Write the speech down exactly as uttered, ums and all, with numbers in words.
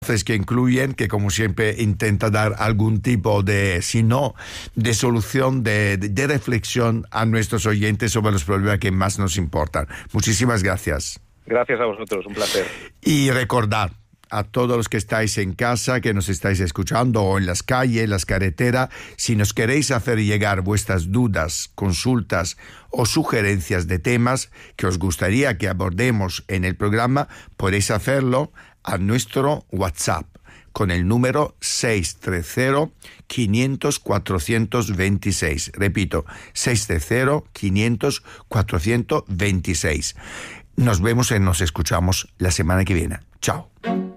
postres que incluyen, que como siempre intenta dar algún tipo de, si no, de solución, de, de, de reflexión a nuestros oyentes sobre los problemas que más nos importan. Muchísimas gracias. Gracias a vosotros, un placer. Y recordad a todos los que estáis en casa, que nos estáis escuchando, o en las calles, las carreteras, si nos queréis hacer llegar vuestras dudas, consultas o sugerencias de temas que os gustaría que abordemos en el programa, podéis hacerlo a nuestro WhatsApp con el número seis tres cero, quinientos, cuatrocientos veintiséis. Repito, seis tres cero, quinientos, cuatrocientos veintiséis. Nos vemos y nos escuchamos la semana que viene. Chao.